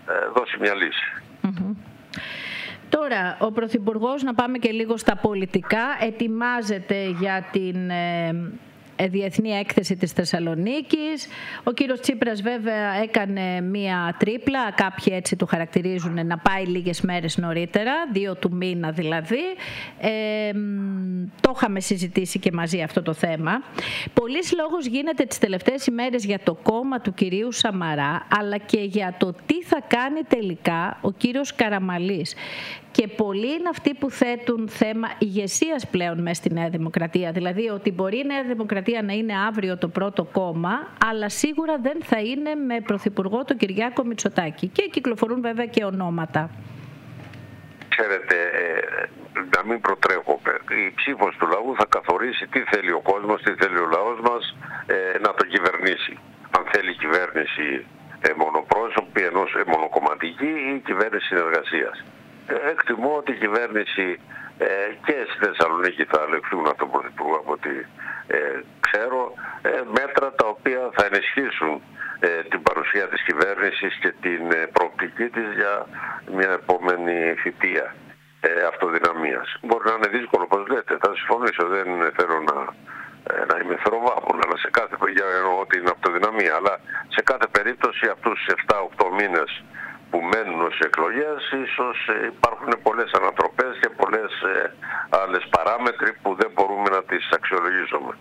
δώσει μια λύση. Τώρα, ο Πρωθυπουργός, να πάμε και λίγο στα πολιτικά, ετοιμάζεται για την Διεθνή Έκθεση της Θεσσαλονίκης. Ο κύριος Τσίπρας βέβαια έκανε μία τρίπλα, κάποιοι έτσι το χαρακτηρίζουν, να πάει λίγες μέρες νωρίτερα, 2 του μήνα δηλαδή. Το είχαμε συζητήσει και μαζί αυτό το θέμα. Πολύς λόγος γίνεται τις τελευταίες ημέρες για το κόμμα του κυρίου Σαμαρά, αλλά και για το τι θα κάνει τελικά ο κύριος Καραμανλής. Και πολλοί είναι αυτοί που θέτουν θέμα ηγεσίας πλέον μέσα στη Νέα Δημοκρατία. Δηλαδή ότι μπορεί η Νέα Δημοκρατία να είναι αύριο το πρώτο κόμμα, αλλά σίγουρα δεν θα είναι με πρωθυπουργό τον Κυριάκο Μητσοτάκη. Και κυκλοφορούν βέβαια και ονόματα. Ξέρετε, να μην προτρέχουμε. Η ψήφος του λαού θα καθορίσει τι θέλει ο κόσμος, τι θέλει ο λαός μας να τον κυβερνήσει. Αν θέλει κυβέρνηση μονοπρόσωπη, ενός μονοκομματική ή κυβέρνηση συνεργασίας. Εκτιμώ ότι η κυβέρνηση και στη Θεσσαλονίκη θα ελεγχθούν από τον Πρωθυπουργό, από ό,τι ξέρω, μέτρα τα οποία θα ενισχύσουν την παρουσία της κυβέρνησης και την προοπτική της για μια επόμενη θητεία αυτοδυναμίας. Μπορεί να είναι δύσκολο, όπως λέτε, θα συμφωνήσω, δεν θέλω να είμαι θεροβάμων, αλλά σε κάθε περίπτωση, εννοώ την αυτοδυναμία, αλλά σε κάθε περίπτωση αυτούς τους 7-8 μήνες που μένουν ως εκλογές, ίσως υπάρχουν πολλές ανατροπές και πολλές άλλες παράμετροι που δεν μπορούμε να τις αξιολογήσουμε.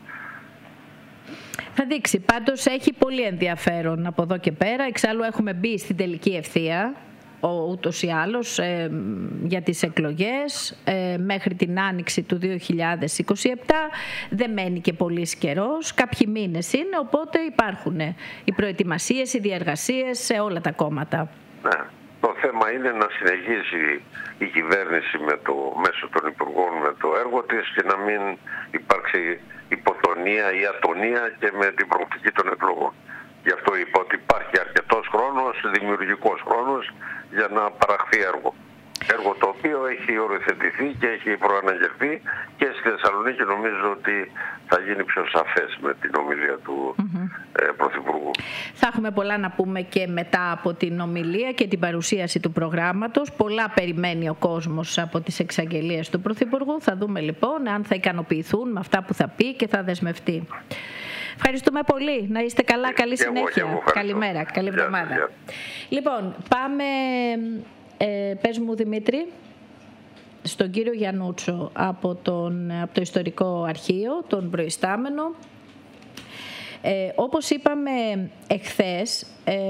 Θα δείξει. Πάντως έχει πολύ ενδιαφέρον από εδώ και πέρα. Εξάλλου έχουμε μπει στην τελική ευθεία, ούτως ή άλλως, για τις εκλογές μέχρι την άνοιξη του 2027. Δεν μένει και πολύς καιρός. Κάποιοι μήνες είναι, οπότε υπάρχουν οι προετοιμασίες, οι διεργασίες σε όλα τα κόμματα. Ναι. Το θέμα είναι να συνεχίσει η κυβέρνηση μέσω των υπουργών με το έργο της και να μην υπάρξει υποτονία ή ατονία και με την προοπτική των εκλογών. Γι' αυτό είπα ότι υπάρχει αρκετός χρόνος, δημιουργικός χρόνος για να παραχθεί έργο. Έργο το οποίο έχει οριοθετηθεί και έχει προαναγγελθεί και στη Θεσσαλονίκη νομίζω ότι θα γίνει πιο σαφές με την ομιλία του Πρωθυπουργού. Θα έχουμε πολλά να πούμε και μετά από την ομιλία και την παρουσίαση του προγράμματος. Πολλά περιμένει ο κόσμος από τις εξαγγελίες του Πρωθυπουργού. Θα δούμε λοιπόν αν θα ικανοποιηθούν με αυτά που θα πει και θα δεσμευτεί. Ευχαριστούμε πολύ. Να είστε καλά. Καλή συνέχεια. Καλημέρα. Καλή εβδομάδα. Λοιπόν, πάμε... πες μου, Δημήτρη, στον κύριο Γιαννούτσο από το Ιστορικό Αρχείο, τον προϊστάμενο. Όπως είπαμε εχθές,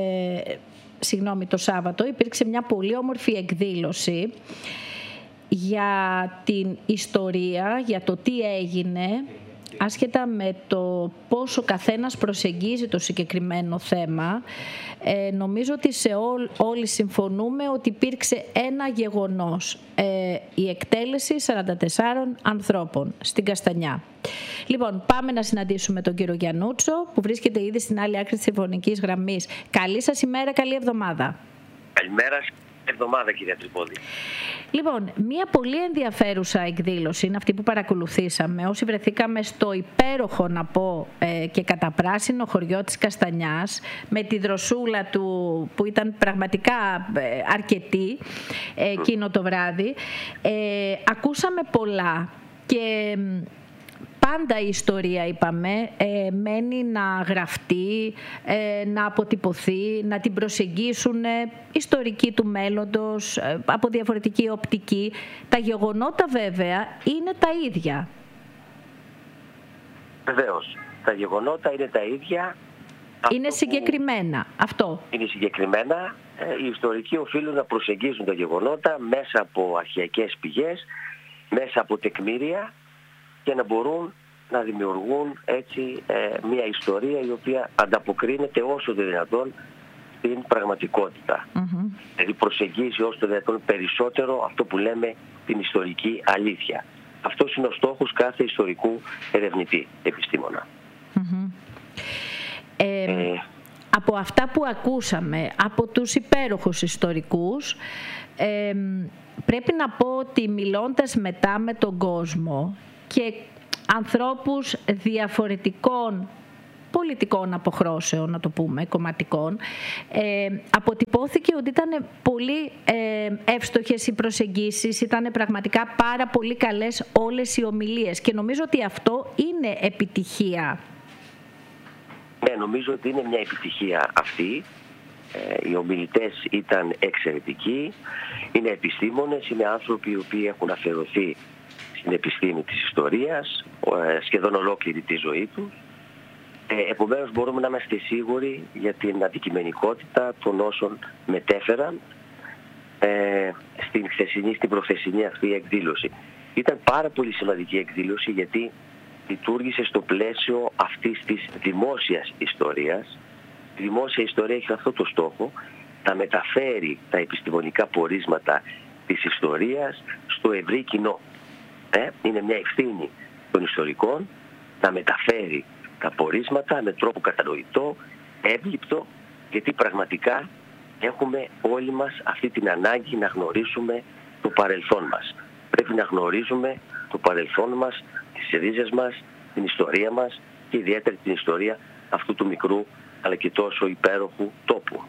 το Σάββατο, υπήρξε μια πολύ όμορφη εκδήλωση για την ιστορία, για το τι έγινε, άσχετα με το πόσο καθένας προσεγγίζει το συγκεκριμένο θέμα. Νομίζω ότι όλοι συμφωνούμε ότι υπήρξε ένα γεγονός, η εκτέλεση 44 ανθρώπων στην Καστανιά. Λοιπόν, πάμε να συναντήσουμε τον κύριο Γιαννούτσο που βρίσκεται ήδη στην άλλη άκρη της τηλεφωνικής γραμμής. Καλή σας ημέρα, καλή εβδομάδα. Καλημέρα. Εβδομάδα, κυρία Τρυπόδη. Λοιπόν, μια πολύ ενδιαφέρουσα εκδήλωση είναι αυτή που παρακολουθήσαμε όσοι βρεθήκαμε στο υπέροχο, να πω, και καταπράσινο χωριό της Καστανιάς, με τη δροσούλα του που ήταν πραγματικά αρκετή εκείνο το βράδυ. Ακούσαμε πολλά και πάντα η ιστορία, είπαμε, μένει να γραφτεί, να αποτυπωθεί, να την προσεγγίσουν ιστορικοί του μέλλοντος, από διαφορετική οπτική. Τα γεγονότα βέβαια είναι τα ίδια. Βεβαίως. Τα γεγονότα είναι τα ίδια. Είναι συγκεκριμένα. Αυτό. Είναι συγκεκριμένα. Οι ιστορικοί οφείλουν να προσεγγίζουν τα γεγονότα μέσα από αρχαιακές πηγές, μέσα από τεκμήρια, και να μπορούν να δημιουργούν έτσι μια ιστορία η οποία ανταποκρίνεται όσο το δυνατόν στην πραγματικότητα. Δηλαδή προσεγγίζει όσο το δυνατόν περισσότερο αυτό που λέμε την ιστορική αλήθεια. Αυτός είναι ο στόχος κάθε ιστορικού ερευνητή, επιστήμονα. Από αυτά που ακούσαμε από τους υπέροχους ιστορικούς, πρέπει να πω ότι μιλώντας μετά με τον κόσμο και ανθρώπους διαφορετικών πολιτικών αποχρώσεων, να το πούμε, κομματικών, αποτυπώθηκε ότι ήταν πολύ εύστοχες οι προσεγγίσεις, ήταν πραγματικά πάρα πολύ καλές όλες οι ομιλίες και νομίζω ότι αυτό είναι επιτυχία. Ναι, νομίζω ότι είναι μια επιτυχία αυτή. Οι ομιλητές ήταν εξαιρετικοί, είναι επιστήμονες, είναι άνθρωποι οι οποίοι έχουν αφιερωθεί στην επιστήμη της ιστορίας σχεδόν ολόκληρη τη ζωή τους. Επομένως μπορούμε να είμαστε σίγουροι για την αντικειμενικότητα των όσων μετέφεραν στην προχθεσινή αυτή εκδήλωση. Ήταν πάρα πολύ σημαντική εκδήλωση γιατί λειτουργήσε στο πλαίσιο αυτής της δημόσιας ιστορίας. Η δημόσια ιστορία έχει αυτό το στόχο, να μεταφέρει τα επιστημονικά πορίσματα της ιστορίας στο ευρύ κοινό. Είναι μια ευθύνη των ιστορικών να μεταφέρει τα πορίσματα με τρόπο κατανοητό, εύληπτο, γιατί πραγματικά έχουμε όλοι μας αυτή την ανάγκη να γνωρίσουμε το παρελθόν μας. Πρέπει να γνωρίζουμε το παρελθόν μας, τις ρίζες μας, την ιστορία μας και ιδιαίτερα την ιστορία αυτού του μικρού αλλά και τόσο υπέροχου τόπου.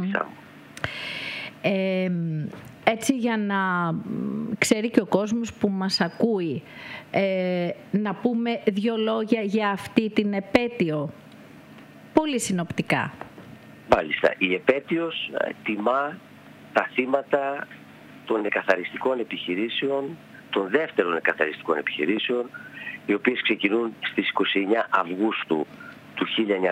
Έτσι για να ξέρει και ο κόσμος που μας ακούει, να πούμε 2 λόγια για αυτή την επέτειο, πολύ συνοπτικά. Μάλιστα, η επέτειος τιμά τα θύματα των εκαθαριστικών επιχειρήσεων, των δεύτερων εκαθαριστικών επιχειρήσεων, οι οποίες ξεκινούν στις 29 Αυγούστου του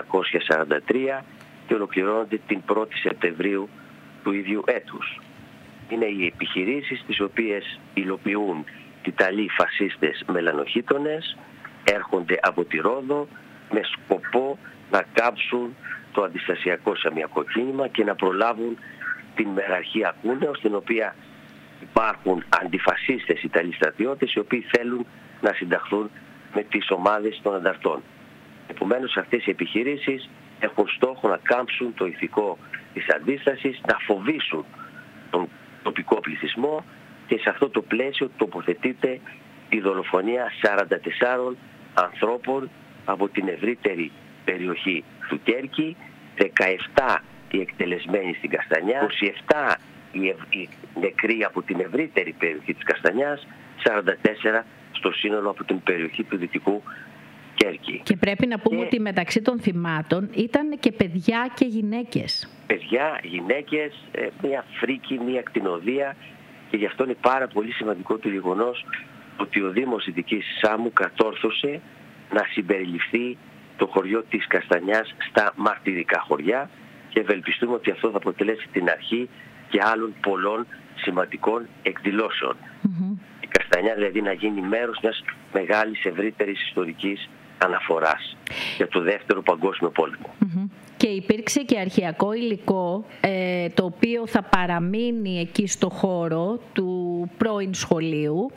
1943 και ολοκληρώνονται την 1η Σεπτεμβρίου του ίδιου έτους. Είναι οι επιχειρήσεις τις οποίες υλοποιούν Ιταλοί φασίστες μελανοχίτονες, έρχονται από τη Ρόδο με σκοπό να κάψουν το αντιστασιακό σαμιακό κίνημα και να προλάβουν την μεραρχία Κούνεως, στην οποία υπάρχουν αντιφασίστες Ιταλοί στρατιώτες οι οποίοι θέλουν να συνταχθούν με τις ομάδες των ανταρτών. Επομένως αυτές οι επιχειρήσεις έχουν στόχο να κάμψουν το ηθικό της αντίστασης, να φοβήσουν τον τοπικό πληθυσμό και σε αυτό το πλαίσιο τοποθετείται η δολοφονία 44 ανθρώπων από την ευρύτερη περιοχή του Κέρκη, 17 οι εκτελεσμένοι στην Καστανιά, 27 οι νεκροί από την ευρύτερη περιοχή της Καστανιάς, 44 στο σύνολο από την περιοχή του Δυτικού Κέρκη. Και πρέπει να πούμε ότι μεταξύ των θυμάτων ήταν και παιδιά και γυναίκες. Παιδιά, γυναίκες, μια φρίκη, μια κτηνοδία, και γι' αυτό είναι πάρα πολύ σημαντικό το γεγονός ότι ο Δήμος Δυτικής Σάμου κατόρθωσε να συμπεριληφθεί το χωριό της Καστανιάς στα μαρτυρικά χωριά και ευελπιστούμε ότι αυτό θα αποτελέσει την αρχή και άλλων πολλών σημαντικών εκδηλώσεων. Η Καστανιά δηλαδή να γίνει μέρος μιας μεγάλης ευρύτερης ιστορικής αναφοράς για το Δεύτερο Παγκόσμιο Πόλεμο. Και υπήρξε και αρχαιακό υλικό το οποίο θα παραμείνει εκεί στο χώρο του πρώην σχολείου.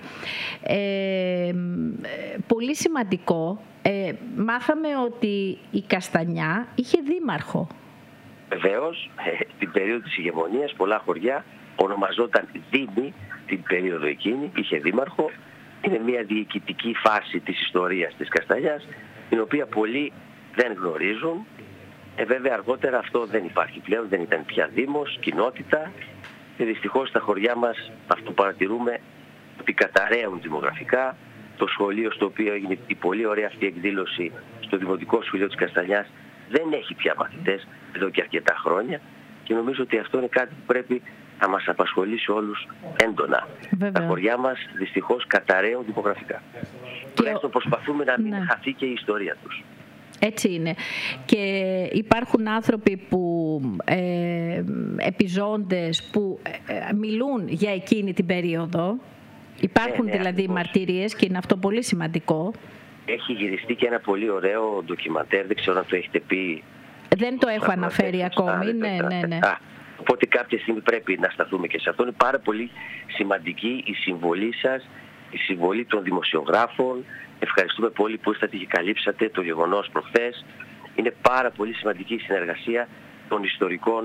Πολύ σημαντικό. Μάθαμε ότι η Καστανιά είχε δήμαρχο. Βεβαίως, την περίοδο της ηγεμονίας πολλά χωριά ονομαζόταν Δήμη την περίοδο εκείνη, είχε δήμαρχο. Είναι μια διοικητική φάση της ιστορίας της Καστανιάς, την οποία πολλοί δεν γνωρίζουν. Βέβαια αργότερα αυτό δεν υπάρχει πλέον, δεν ήταν πια δήμος, κοινότητα, και δυστυχώς στα χωριά μας αυτό παρατηρούμε ότι καταραίουν δημογραφικά. Το σχολείο στο οποίο έγινε η πολύ ωραία αυτή εκδήλωση, στο Δημοτικό Σχολείο της Καστανιάς, δεν έχει πια μαθητές εδώ και αρκετά χρόνια και νομίζω ότι αυτό είναι κάτι που πρέπει να μας απασχολήσει όλους έντονα. Βέβαια. Τα χωριά μας δυστυχώς καταραίουν δημογραφικά. Τουλάχιστον προσπαθούμε να μην χαθεί και η ιστορία τους. Έτσι είναι. Και υπάρχουν άνθρωποι που επιζώντες που μιλούν για εκείνη την περίοδο. Υπάρχουν δηλαδή μαρτυρίες και είναι αυτό πολύ σημαντικό. Έχει γυριστεί και ένα πολύ ωραίο ντοκιμαντέρ, δεν ξέρω αν το έχετε πει. Δεν το έχω αναφέρει ακόμη. Ναι. Οπότε κάποια στιγμή πρέπει να σταθούμε και σε αυτό. Είναι πάρα πολύ σημαντική η συμβολή σας, η συμβολή των δημοσιογράφων. Ευχαριστούμε πολύ που ήρθατε και καλύψατε το γεγονός προχθές. Είναι πάρα πολύ σημαντική η συνεργασία των ιστορικών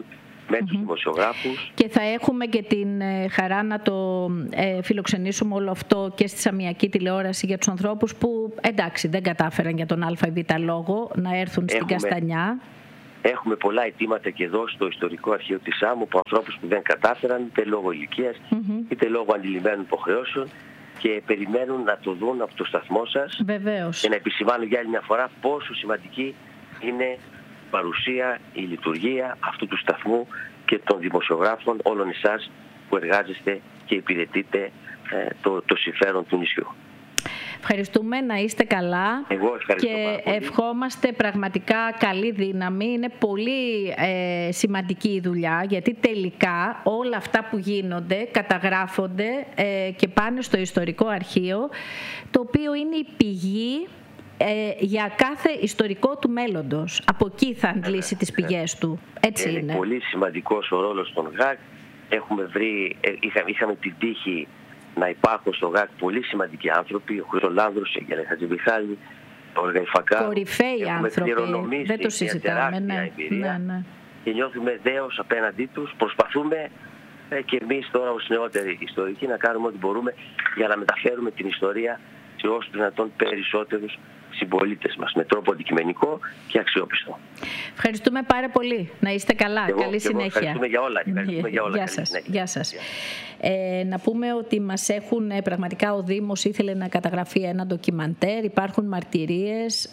με τους δημοσιογράφους. Και θα έχουμε και την χαρά να το φιλοξενήσουμε όλο αυτό και στη Σαμιακή τηλεόραση για τους ανθρώπους που εντάξει δεν κατάφεραν για τον α ή β λόγο να έρθουν στην Καστανιά. Έχουμε πολλά αιτήματα και εδώ στο ιστορικό αρχείο της Σάμου από ανθρώπους που δεν κατάφεραν είτε λόγω ηλικίας είτε λόγω αντιλημμένων υποχρεώσεων και περιμένουν να το δουν από το σταθμό σας. Βεβαίως. Και να επισημάνουν για άλλη μια φορά πόσο σημαντική είναι η παρουσία, η λειτουργία αυτού του σταθμού και των δημοσιογράφων όλων εσάς που εργάζεστε και υπηρετείτε το συμφέρον του νησιού. Ευχαριστούμε, να είστε καλά. Εγώ ευχαριστώ και πάρα πολύ. ευχόμαστε πραγματικά καλή δύναμη. Είναι πολύ σημαντική η δουλειά, γιατί τελικά όλα αυτά που γίνονται καταγράφονται και πάνε στο ιστορικό αρχείο, το οποίο είναι η πηγή για κάθε ιστορικό του μέλλοντος. Από εκεί θα αντλήσει τις πηγές του. Έτσι είναι. Είναι πολύ σημαντικός ο ρόλος των ΓΑΚ. Είχαμε την τύχη να υπάρχουν στο ΓΑΚ πολύ σημαντικοί άνθρωποι, ο Χρυσολάνδρος, η Αγγέλα Χατζηβιχάλη, ο Όλγα Ιφακάρου. Κορυφαίοι άνθρωποι, δεν το συζητάμε. Ναι. Και νιώθουμε δέος απέναντί τους. Προσπαθούμε και εμείς τώρα ως νεότεροι ιστορικοί να κάνουμε ό,τι μπορούμε για να μεταφέρουμε την ιστορία σε όσους δυνατόν περισσότερους συμπολίτες μας με τρόπο αντικειμενικό και αξιόπιστο. Ευχαριστούμε πάρα πολύ. Να είστε καλά. Καλή συνέχεια. Ευχαριστούμε για όλα. Γεια σας. Γεια σας. Να πούμε ότι μας έχουν πραγματικά, ο Δήμος ήθελε να καταγραφεί ένα ντοκιμαντέρ. Υπάρχουν μαρτυρίες.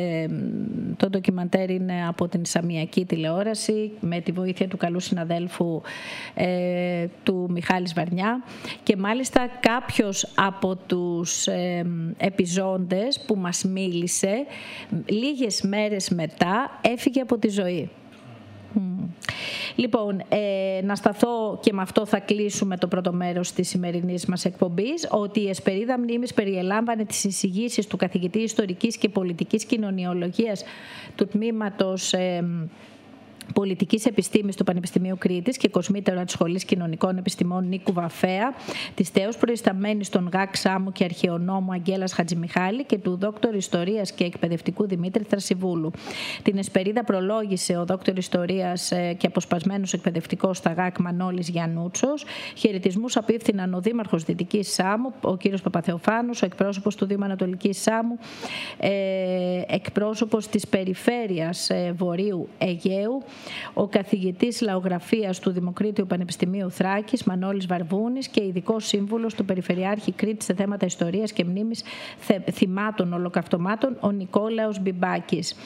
Το ντοκιμαντέρ είναι από την Σαμιακή τηλεόραση με τη βοήθεια του καλού συναδέλφου του Μιχάλη Βαρνιά. Και μάλιστα κάποιος από τους επιζώντες που μας μίλησε λίγες μέρες μετά έφυγε από τη ζωή. Λοιπόν, να σταθώ και με αυτό θα κλείσουμε το πρώτο μέρος της σημερινής μας εκπομπής, ότι η Εσπερίδα Μνήμης περιελάμβανε τις εισηγήσεις του καθηγητή Ιστορικής και Πολιτικής Κοινωνιολογίας του τμήματος Πολιτικής Επιστήμης του Πανεπιστημίου Κρήτης και κοσμήτερα της Σχολής Κοινωνικών Επιστημών Νίκου Βαφέα, της τέως προϊσταμένης των ΓΑΚ Σάμου και αρχαιονόμου Αγγέλας Χατζημιχάλη και του δόκτωρ Ιστορίας και Εκπαιδευτικού Δημήτρη Θρασιβούλου. Την Εσπερίδα προλόγησε ο δόκτωρ Ιστορίας και αποσπασμένος εκπαιδευτικός στα ΓΑΚ Μανώλης Γιαννούτσος. Χαιρετισμούς απίφθηναν ο Δήμαρχος Δυτικής Σάμου, ο κ. Παπαθεοφάνους, ο εκπρόσωπος του Δήμου Ανατολικής Σάμου, εκπρόσωπος της Περιφέρειας Βορείου Αιγαίου, ο καθηγητής λαογραφίας του Δημοκρίτιου Πανεπιστημίου Θράκης, Μανώλης Βαρβούνης, και ειδικός σύμβουλος του Περιφερειάρχη Κρήτης σε θέματα ιστορίας και μνήμης θυμάτων ολοκαυτωμάτων, ο Νικόλαος Μπιμπάκης.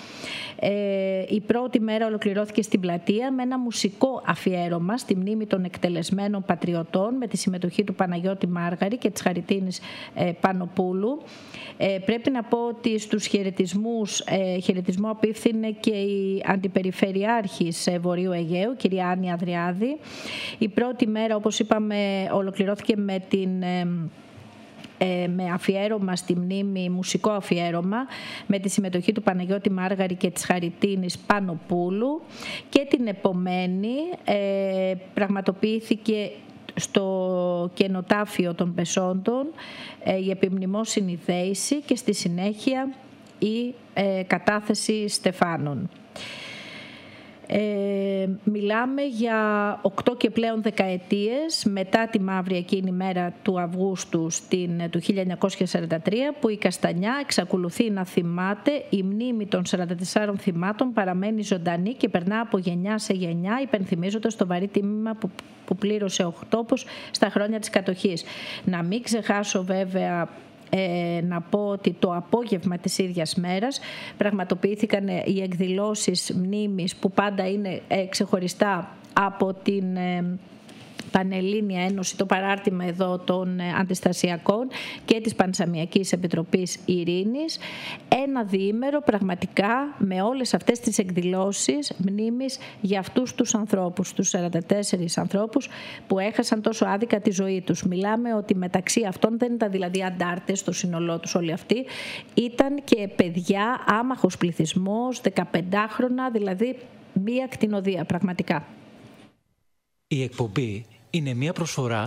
Η πρώτη μέρα ολοκληρώθηκε στην πλατεία με ένα μουσικό αφιέρωμα στη μνήμη των εκτελεσμένων πατριωτών με τη συμμετοχή του Παναγιώτη Μάργαρη και της Χαριτίνης Πανοπούλου. Πρέπει να πω ότι στους χαιρετισμό απίφθινε και η Αντιπεριφερειάρχης Βορείου Αιγαίου, κυρία Άννη Αδριάδη. Η πρώτη μέρα, όπως είπαμε, ολοκληρώθηκε με αφιέρωμα στη μνήμη, μουσικό αφιέρωμα με τη συμμετοχή του Παναγιώτη Μάργαρη και της Χαριτίνης Πανοπούλου, και την επομένη πραγματοποιήθηκε στο κενοτάφιο των Πεσόντων η επιμνημόσυνη δέηση και στη συνέχεια η κατάθεση στεφάνων. Μιλάμε για 8 και πλέον δεκαετίες μετά τη μαύρη εκείνη μέρα του Αυγούστου του 1943, που η Καστανιά εξακολουθεί να θυμάται. Η μνήμη των 44 θυμάτων παραμένει ζωντανή και περνά από γενιά σε γενιά, υπενθυμίζοντας το βαρύ τίμημα που πλήρωσε ο τόπος στα χρόνια της κατοχής. Να μην ξεχάσω βέβαια να πω ότι το απόγευμα της ίδιας μέρας πραγματοποιήθηκαν οι εκδηλώσεις μνήμης, που πάντα είναι ξεχωριστά από την Πανελλήνια Ένωση, το παράρτημα εδώ των αντιστασιακών και της Πανσαμιακής Επιτροπής Ειρήνης. Ένα διήμερο πραγματικά με όλες αυτές τις εκδηλώσεις μνήμης για αυτούς τους ανθρώπους, τους 44 ανθρώπους που έχασαν τόσο άδικα τη ζωή τους. Μιλάμε ότι μεταξύ αυτών δεν ήταν δηλαδή αντάρτες στο σύνολό τους όλοι αυτοί, ήταν και παιδιά, άμαχος πληθυσμός, 15χρονα, δηλαδή μία κτηνοδία πραγματικά. Η εκπομπή είναι μία προσφορά.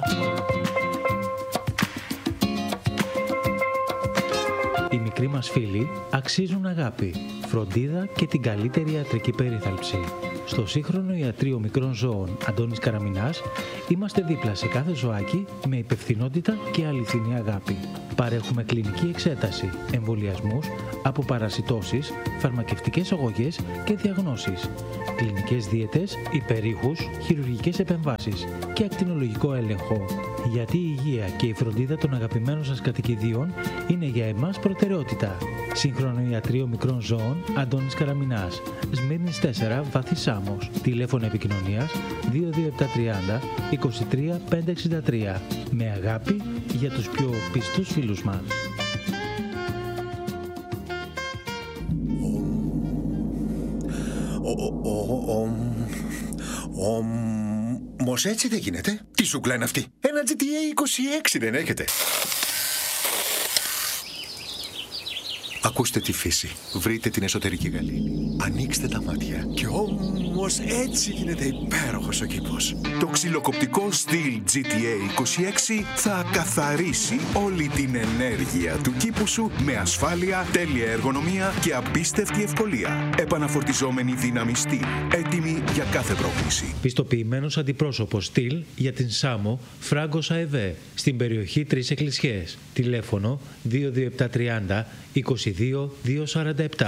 Οι μικροί μας φίλοι αξίζουν αγάπη. φροντίδα και την καλύτερη ιατρική περίθαλψη. Στο σύγχρονο ιατρείο μικρών ζώων Αντώνης Καραμινάς είμαστε δίπλα σε κάθε ζωάκι με υπευθυνότητα και αληθινή αγάπη. Παρέχουμε κλινική εξέταση, εμβολιασμούς, αποπαρασιτώσεις, φαρμακευτικές αγωγές και διαγνώσεις, κλινικές δίαιτες, υπερήχους, χειρουργικές επεμβάσεις και ακτινολογικό έλεγχο. Γιατί η υγεία και η φροντίδα των αγαπημένων σας κατοικιδίων είναι για εμάς προτεραιότητα. Σύγχρονο ιατρείο μικρών ζώων Αντώνης Καραμινάς, Σμύρνης 4, Βάθη Σάμος. Τηλέφωνο επικοινωνίας 22730 23 563. Με αγάπη για τους πιο πιστούς φίλους μας. Όμως έτσι δεν γίνεται. Τι σούκλα είναι αυτή? Ένα GTA 26 δεν έχετε? Ακούστε τη φύση. Βρείτε την εσωτερική γαλήνη. Ανοίξτε τα μάτια. Και όμως έτσι γίνεται υπέροχος ο κήπος. Το ξυλοκοπτικό Stihl GTA 26 θα καθαρίσει όλη την ενέργεια του κήπου σου με ασφάλεια, τέλεια εργονομία και απίστευτη ευκολία. Επαναφορτιζόμενη δύναμη Stihl. Έτοιμη για κάθε πρόκληση. Πιστοποιημένος αντιπρόσωπος Stihl για την Σάμο, Φράγκος ΑΕΒ, στην περιοχή 3 Εκκλησιές. Τηλέφωνο 22730 22 247.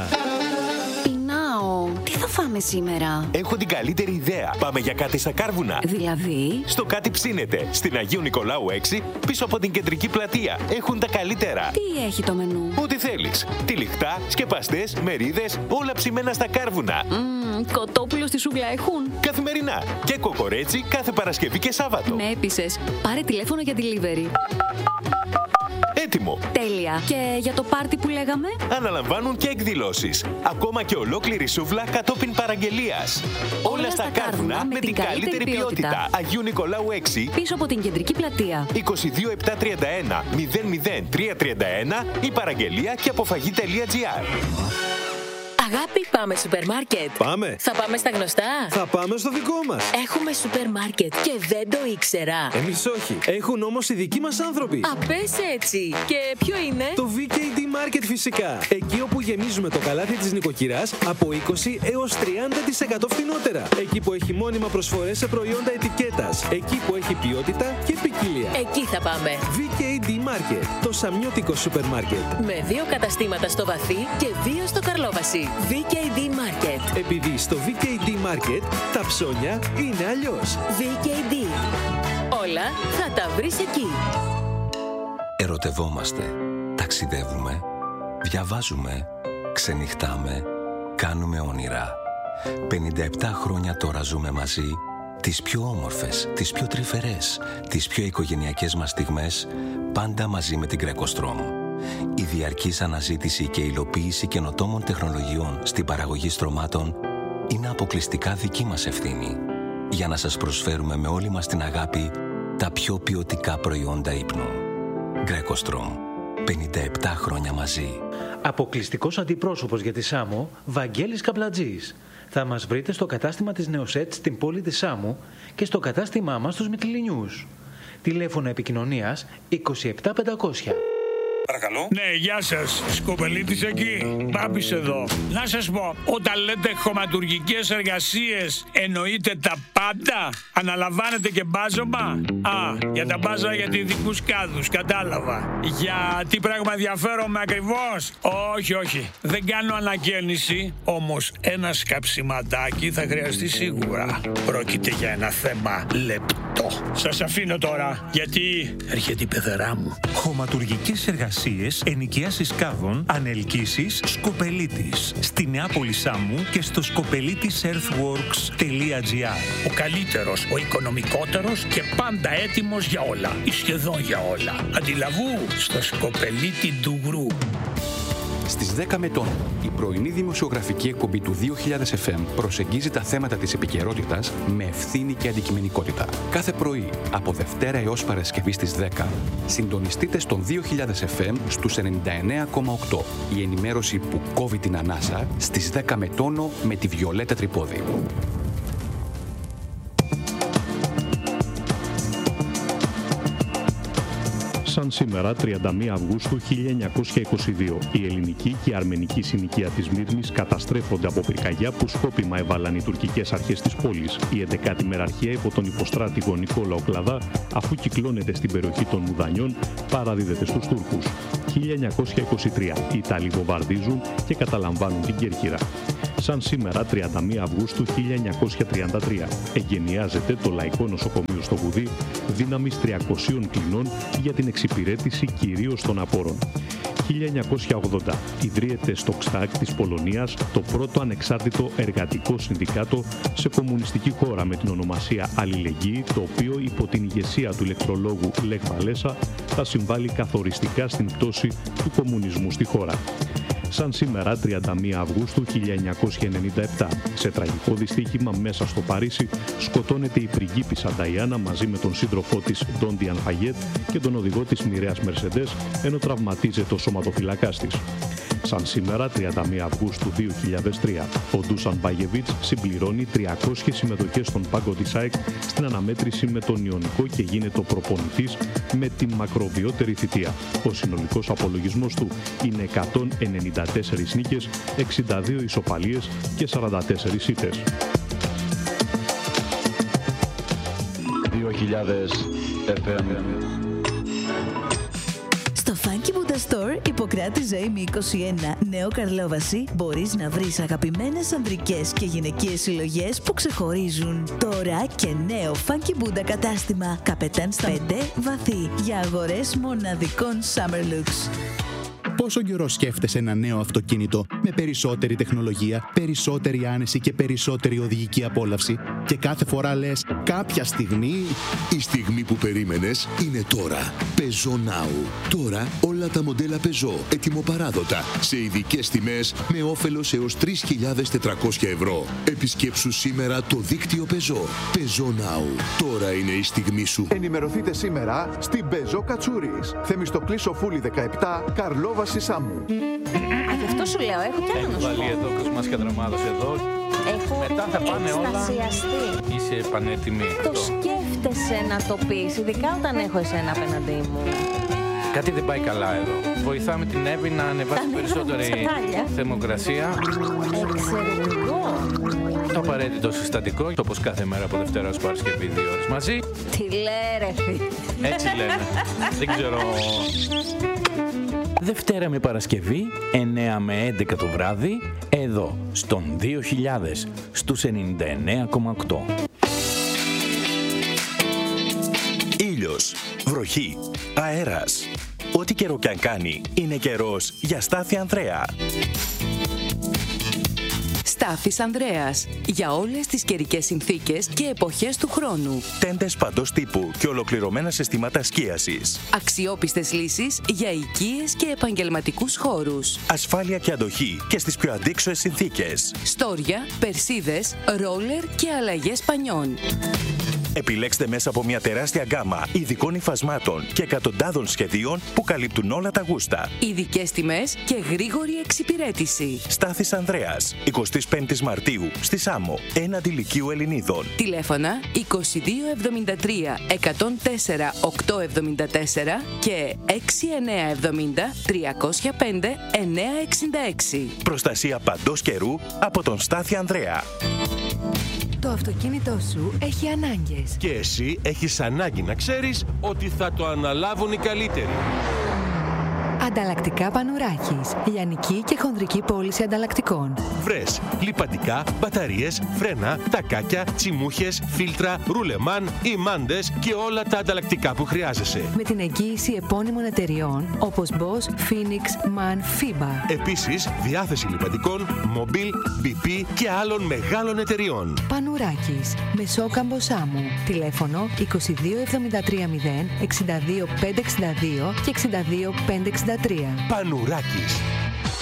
Πεινάω. Τι θα φάμε σήμερα? Έχω την καλύτερη ιδέα. Πάμε για κάτι στα Κάρβουνα. Δηλαδή? Στο κάτι ψήνεται. Στην Αγίου Νικολάου 6, πίσω από την κεντρική πλατεία. Έχουν τα καλύτερα. Τι έχει το μενού? Ό,τι θέλεις. Τυλιχτά, σκεπαστές, μερίδες, όλα ψημένα στα Κάρβουνα. Κοτόπουλο στη σούβλα έχουν? Καθημερινά. Και κοκορέτσι κάθε Παρασκευή και Σάββατο. Με έπεισες. Πάρε τηλέφωνο για delivery. Έτοιμο. Τέλεια. Και για το πάρτι που λέγαμε? Αναλαμβάνουν και εκδηλώσεις. Ακόμα και ολόκληρη σούβλα κατόπιν παραγγελίας. Όλα στα Κάρβουνα με την καλύτερη ποιότητα. Αγίου Νικολάου 6, πίσω από την κεντρική πλατεία. 22731 00331 ή παραγγελία και αποφαγή.gr. Αγάπη, πάμε σούπερ μάρκετ. Πάμε. Θα πάμε στα γνωστά. Θα πάμε στο δικό μας. Έχουμε σούπερ μάρκετ και δεν το ήξερα. Εμείς όχι. Έχουν όμως οι δικοί μας άνθρωποι. Α, πες έτσι. Και ποιο είναι? Το VKD Market φυσικά. Εκεί όπου γεμίζουμε το καλάθι της νοικοκυράς από 20 έως 30% φθηνότερα. Εκεί που έχει μόνιμα προσφορές σε προϊόντα ετικέτας. Εκεί που έχει ποιότητα και ποικιλία. Εκεί θα πάμε. VKD Market. Το σαμιώτικο σούπερ μάρκετ. Με 2 καταστήματα στο Βαθύ και 2 στο Καρλόβαση. VKD Market. Επειδή στο VKD Market τα ψώνια είναι αλλιώς. VKD. Όλα θα τα βρεις εκεί. Ερωτευόμαστε, ταξιδεύουμε, διαβάζουμε, ξενυχτάμε, κάνουμε όνειρα. 57 χρόνια τώρα ζούμε μαζί, τις πιο όμορφες, τις πιο τρυφερές, τις πιο οικογενειακές μας στιγμές, πάντα μαζί με την Greco-Strom. Η διαρκής αναζήτηση και υλοποίηση καινοτόμων τεχνολογιών στην παραγωγή στρωμάτων είναι αποκλειστικά δική μας ευθύνη, για να σας προσφέρουμε με όλη μας την αγάπη τα πιο ποιοτικά προϊόντα ύπνου. Greco-Strom. 57 χρόνια μαζί. Αποκλειστικός αντιπρόσωπος για τη Σάμο, Βαγγέλης Καπλατζής. Θα μας βρείτε στο κατάστημα της Νεοσέτ στην πόλη της Σάμου και στο κατάστημά μας στους Μυτιληνιούς. Τηλέφωνο επικοινωνίας 27500. Παρακαλώ. Ναι, γεια σας. Σκοπελίτης εκεί. Μπάμπης εδώ. Να σας πω, όταν λέτε χωματουργικές εργασίες, εννοείτε τα πάντα? Αναλαμβάνετε και μπάζωμα? Για τα μπάζα για ειδικούς κάδους, κατάλαβα. Για τι πράγμα ενδιαφέρομαι ακριβώς? Όχι. Δεν κάνω ανακαίνιση, όμως ένα σκαψιματάκι θα χρειαστεί σίγουρα. Πρόκειται για ένα θέμα λεπτό. Σας αφήνω τώρα, γιατί έρχεται η πεθερά μου. Χωματουργικές εργασίες, ενοικίασης κάδων, ανελκύσεις, Σκοπελίτης. Στη Νεάπολη Σάμου και στο skopelitisEarthworks.gr. Ο καλύτερος, ο οικονομικότερος και πάντα έτοιμος για όλα. Ή σχεδόν για όλα. Αντιλαβού στο Σκοπελίτη Ντουγρού. Στις 10 Μετών, η πρωινή δημοσιογραφική εκπομπή του 2000 FM προσεγγίζει τα θέματα της επικαιρότητας με ευθύνη και αντικειμενικότητα. Κάθε πρωί, από Δευτέρα έως Παρασκευή στις 10, συντονιστείτε στον 2000 FM στους 99,8. Η ενημέρωση που κόβει την ανάσα στις 10 Μετώνο με τη Βιολέτα Τρυπόδη. Σαν σήμερα, 31 Αυγούστου 1922, η ελληνική και η αρμενική συνοικία της Μύρνης καταστρέφονται από πυρκαγιά που σκόπιμα έβαλαν οι τουρκικές αρχές της πόλης. Η 11η μεραρχία υπό τον υποστράτηγο Νικόλαο Κλαδά, αφού κυκλώνεται στην περιοχή των Μουδανιών, παραδίδεται στους Τούρκους. 1923, οι Ιταλοί βομβαρδίζουν και καταλαμβάνουν την Κέρκυρα. Σαν σήμερα, 31 Αυγούστου 1933, εγκαινιάζεται το Λαϊκό Νοσοκομείο στο Βουδί, δύναμης 300 κλινών για την εξυπηρέτηση κυρίως των απόρων. 1980, ιδρύεται στο Ξτάκ της Πολωνίας το πρώτο ανεξάρτητο εργατικό συνδικάτο σε κομμουνιστική χώρα με την ονομασία Αλληλεγγύη, το οποίο υπό την ηγεσία του ηλεκτρολόγου Λεχ Βαλέσα θα συμβάλλει καθοριστικά στην πτώση του κομμουνισμού στη χώρα. Σαν σήμερα, 31 Αυγούστου 1997, σε τραγικό δυστύχημα μέσα στο Παρίσι, σκοτώνεται η πριγκίπισσα Νταϊάννα μαζί με τον σύντροφό της Ντον Ντιαν Φαγιέτ και τον οδηγό της μοιραίας Μερσεντές, ενώ τραυματίζεται ο σωματοφυλακάς της. Σαν σήμερα, 31 Αυγούστου 2003, ο Ντούσαν Μπάγεβιτς συμπληρώνει 300 συμμετοχές στον πάγκο της ΑΕΚ στην αναμέτρηση με τον Ιωνικό και γίνεται ο προπονητής με τη μακροβιότερη θητεία. Ο συνολικός απολογισμός του είναι 194 νίκες, 62 ισοπαλίες και 44 ήττες. 2000 FM. Στο Funky Buddha Store, Ιπποκράτη Ζωήμη 21, Νέο Καρλόβαση, μπορείς να βρεις αγαπημένες ανδρικές και γυναικείες συλλογές που ξεχωρίζουν. Τώρα και νέο Funky Buddha κατάστημα, Καπετάν 5 βαθύ, για αγορές μοναδικών Summer Looks. Πόσο καιρό σκέφτεσαι ένα νέο αυτοκίνητο με περισσότερη τεχνολογία, περισσότερη άνεση και περισσότερη οδηγική απόλαυση και κάθε φορά λες κάποια στιγμή... Η στιγμή που περίμενες είναι τώρα. Peugeot Now. Τώρα όλα τα μοντέλα Peugeot ετοιμοπαράδοτα σε ειδικές τιμές με όφελος έως 3.400 ευρώ. Επισκέψου σήμερα το δίκτυο Peugeot. Peugeot Now. Τώρα είναι η στιγμή σου. Ενημερωθείτε σήμερα στην Peugeot Κατσούρης. Θεμιστοκλή Σοφούλη 17, Καρλόβαση Σάμου. Γι' αυτό σου λέω, έχω κι άλλο να σου πω. Έχω βάλει εδώ κοσμάσια δραμάδος εδώ. Μετά θα πάνε εξτασιαστεί. Όλα. Είσαι πανέτοιμη. Το σκέφτεσαι να το πεις, ειδικά όταν έχω εσένα απέναντί μου. Κάτι δεν πάει καλά εδώ. Βοηθάμε την Εύη να ανεβάσει περισσότερη θερμοκρασία. Εξαιρετικό. Το απαραίτητο συστατικό, όπως κάθε μέρα από Δευτέρα ως Παρασκευή 2 ώρες μαζί. Τι λέει ρε. Έτσι λένε. Δεν ξέρω. Δευτέρα με Παρασκευή, 9 με 11 το βράδυ, εδώ, στον 2000, στους 99,8. Ήλιος, βροχή, αέρας. Ό,τι καιρό κι αν κάνει, είναι καιρός για Στάθη Ανδρέα. Στάθης Ανδρέας. Για όλες τις καιρικές συνθήκες και εποχές του χρόνου. Τέντες παντός τύπου και ολοκληρωμένα συστήματα σκίασης. Αξιόπιστες λύσεις για οικίες και επαγγελματικούς χώρους. Ασφάλεια και αντοχή και στις πιο αντίξωες συνθήκες. Στόρια, περσίδες, ρόλερ και αλλαγές πανιών. Επιλέξτε μέσα από μια τεράστια γκάμα ειδικών υφασμάτων και εκατοντάδων σχεδίων που καλύπτουν όλα τα γούστα. Ειδικές τιμές και γρήγορη εξυπηρέτηση. Στάθης Ανδρέας, 25 Μαρτίου, στη Σάμο, έναντι Λυκείου Ελληνίδων. Τηλέφωνα 2273 104 874 και 6970 305 966. Προστασία παντός καιρού από τον Στάθη Ανδρέα. Το αυτοκίνητό σου έχει ανάγκες. Και εσύ έχεις ανάγκη να ξέρεις ότι θα το αναλάβουν οι καλύτεροι. Ανταλλακτικά Πανουράκης. Λιανική και χονδρική πώληση ανταλλακτικών. Βρες λιπαντικά, μπαταρίες, φρένα, τακάκια, τσιμούχες, φίλτρα, ρουλεμάν, ημάντες και όλα τα ανταλλακτικά που χρειάζεσαι. Με την εγγύηση επώνυμων εταιριών όπως Bosch, Phoenix, MAN, FIBA. Επίσης, διάθεση λιπαντικών, Mobil, BP και άλλων μεγάλων εταιριών. Πανουράκης. Μεσόκαμπο Σάμου. Τηλέφωνο 22730 62562 και 62563. Πανουράκης.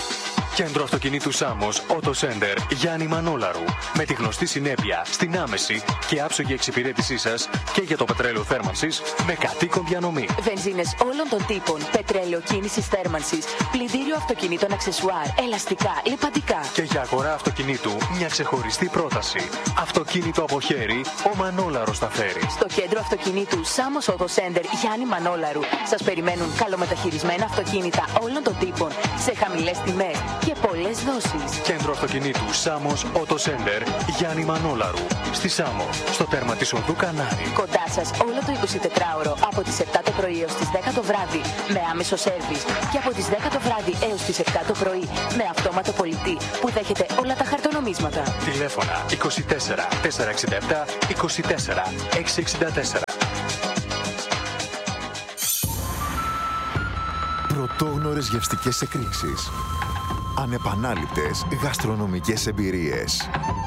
Κέντρο αυτοκινήτου Σάμος Auto Center Γιάννη Μανόλαρου. Με τη γνωστή συνέπεια στην άμεση και άψογη εξυπηρέτησή σας και για το πετρέλαιο θέρμανσης με κατοίκον διανομή. Βενζίνες όλων των τύπων, πετρέλαιο κίνησης θέρμανσης, πλυντήριο αυτοκινήτων αξεσουάρ, ελαστικά, λιπαντικά. Και για αγορά αυτοκινήτου μια ξεχωριστή πρόταση. Αυτοκίνητο από χέρι, ο Μανόλαρος τα φέρει. Στο κέντρο αυτοκινήτου Σάμος Auto Center Γιάννη Μανόλαρου σας περιμένουν καλομεταχειρισμένα αυτοκίνητα όλων των τύπων σε χαμηλές τιμές και πολλές δόσεις. Κέντρο αυτοκινήτου Σάμος Auto Center Γιάννη Μανόλαρου. Στη Σάμο, στο τέρμα της οδού Κανάρη. Κοντά σας όλο το 24ωρο από τις 7 το πρωί έως τις 10 το βράδυ με άμεσο σέρβις και από τις 10 το βράδυ έως τις 7 το πρωί με αυτόματο πολιτή που δέχεται όλα τα χαρτονομίσματα. Τηλέφωνα 24 467 24 664. Πρωτόγνωρες γευστικές εκρήξεις. Ανεπανάληπτες γαστρονομικές εμπειρίες.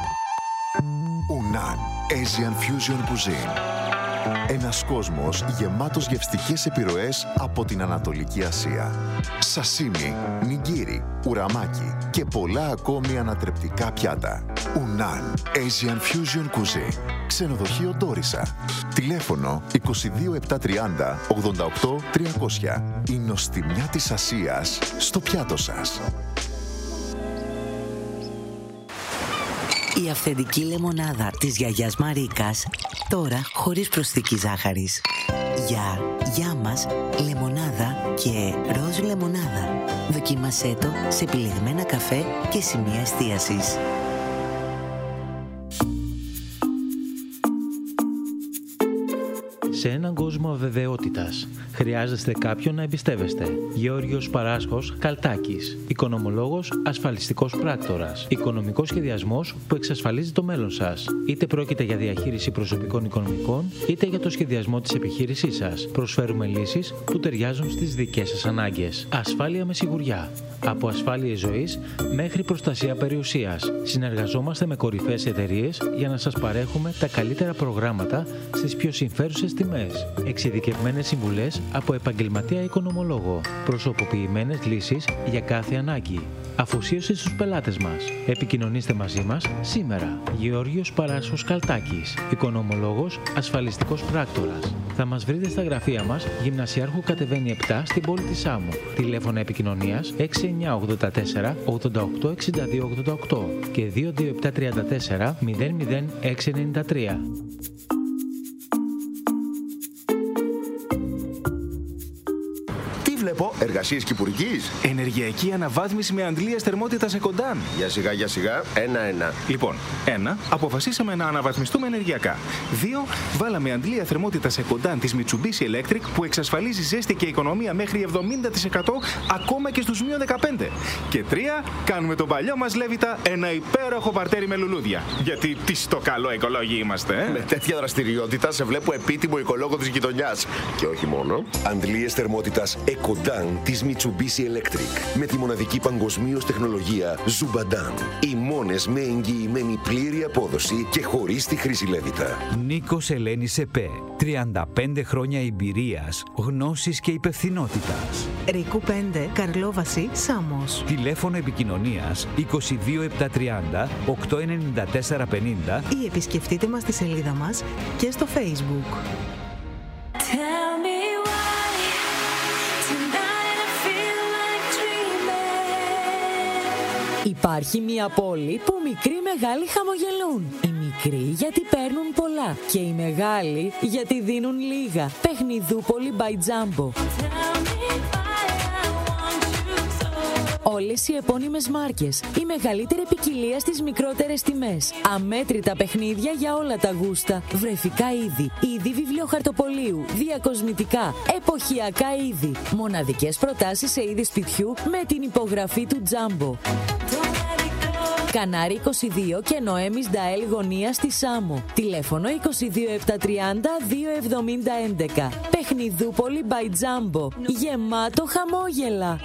Unan Asian Fusion Cuisine. Ένας κόσμος γεμάτος γευστικές επιρροές από την Ανατολική Ασία. Σασίμι, νιγκίρι, ουραμάκι και πολλά ακόμη ανατρεπτικά πιάτα. Unan Asian Fusion Cuisine. Ξενοδοχείο Ντόρισα. Τηλέφωνο 22730 88 300. Η νοστιμιά της Ασίας στο πιάτο σας. Η αυθεντική λεμονάδα της γιαγιάς Μαρίκας, τώρα χωρίς προσθήκη ζάχαρης. Για μας, λεμονάδα και ροζ λεμονάδα. Δοκίμασέ το σε επιλεγμένα καφέ και σημεία εστίασης. Σε έναν κόσμο αβεβαιότητας, χρειάζεστε κάποιον να εμπιστεύεστε. Γεώργιος Παράσχος Καλτάκης. Οικονομολόγος, ασφαλιστικός πράκτορας. Οικονομικός σχεδιασμός που εξασφαλίζει το μέλλον σας. Είτε πρόκειται για διαχείριση προσωπικών οικονομικών, είτε για το σχεδιασμό της επιχείρησής σας. Προσφέρουμε λύσεις που ταιριάζουν στις δικές σας ανάγκες. Ασφάλεια με σιγουριά. Από ασφάλειες ζωής μέχρι προστασία περιουσίας. Συνεργαζόμαστε με κορυφαίες εταιρείες για να σας παρέχουμε τα καλύτερα προγράμματα στις πιο συμφέρουσες τιμές. Εξειδικευμένες συμβουλές από επαγγελματία οικονομολόγο. Προσωποποιημένες λύσεις για κάθε ανάγκη. Αφοσίωση στους πελάτες μας. Επικοινωνήστε μαζί μας σήμερα. Γεώργιος Παράσχος Καλτάκης. Οικονομολόγος, ασφαλιστικός πράκτορας. Θα μας βρείτε στα γραφεία μας, Γυμνασιάρχου κατεβαίνει 7 στην πόλη της Σάμου. Τηλέφωνα επικοινωνίας 6984 88 62 88 και 22734 00693. Βλέπω εργασίες κυπουρικής. Ενεργειακή αναβάθμιση με αντλίες θερμότητας σε κοντάν. Για σιγά, ένα-ένα. Λοιπόν, 1. Αποφασίσαμε να αναβαθμιστούμε ενεργειακά. 2. Βάλαμε αντλία θερμότητας σε κοντάν της Mitsubishi Electric που εξασφαλίζει ζέστη και οικονομία μέχρι 70% ακόμα και στους -15. Και 3. Κάνουμε τον παλιό μας Λέβητα ένα υπέροχο παρτέρι με λουλούδια. Γιατί τι στο καλό οικολόγοι είμαστε, Με τέτοια δραστηριότητα σε βλέπω επίτιμο οικολόγο της γειτονιάς. Και όχι μόνο. Αντλίες θερμότητας Ecodan της Mitsubishi Electric με τη μοναδική παγκοσμίως τεχνολογία Zubadan. Οι μόνες με εγγυημένη πλήρη απόδοση και χωρίς τη χρήση Λέβητα. Νίκος Ελένης ΕΠΕ. 35 χρόνια εμπειρίας, γνώσης και υπευθυνότητας. Ρίκου 5, Καρλόβαση, Σάμος. Τηλέφωνο επικοινωνίας 22730 89450 ή επισκεφτείτε μας στη σελίδα μας και στο Facebook. Υπάρχει μια πόλη που μικροί μεγάλοι χαμογελούν. Οι μικροί γιατί παίρνουν πολλά και οι μεγάλοι γιατί δίνουν λίγα. Παιχνιδούπολη by Jumbo. Όλες οι επώνυμες μάρκες, η μεγαλύτερη ποικιλία στις μικρότερες τιμές. Αμέτρητα παιχνίδια για όλα τα γούστα. Βρεφικά είδη, είδη βιβλιοχαρτοπολίου, διακοσμητικά, εποχιακά είδη. Μοναδικές προτάσεις σε είδη σπιτιού με την υπογραφή του Jumbo. Κανάρι 22 και Νοέμις Νταέλ γωνία στη Σάμο. Τηλέφωνο 22730 27011. Παιχνιδούπολη by Jumbo. Γεμάτο χαμόγελα.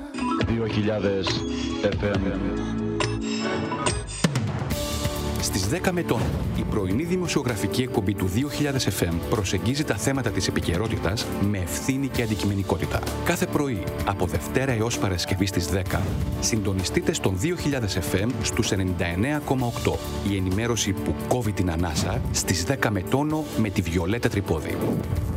2000 FM. Στις 10 με τόνο, η πρωινή δημοσιογραφική εκπομπή του 2000 FM προσεγγίζει τα θέματα της επικαιρότητας με ευθύνη και αντικειμενικότητα. Κάθε πρωί, από Δευτέρα έως Παρασκευή στις 10, συντονιστείτε στον 2000 FM στους 99,8. Η ενημέρωση που κόβει την ανάσα στις 10 με τόνο με τη Βιολέτα Τρυπόδη.